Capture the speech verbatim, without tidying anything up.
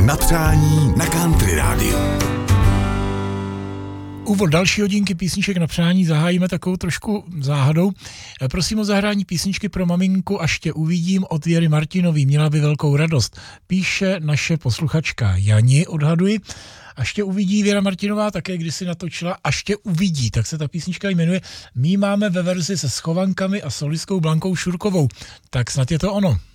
Na přání na Country rádiu. Úvod další hodinky písniček na přání zahájíme takovou trošku záhadou. Prosím o zahrání písničky pro maminku Až tě uvidím od Věry Martinový. Měla by velkou radost. Píše naše posluchačka Jani, odhaduji. Až tě uvidí Věra Martinová také kdysi natočila Až tě uvidí, tak se ta písnička jmenuje. My máme ve verzi se schovankami a solistkou Blankou Šurkovou. Tak snad je to ono.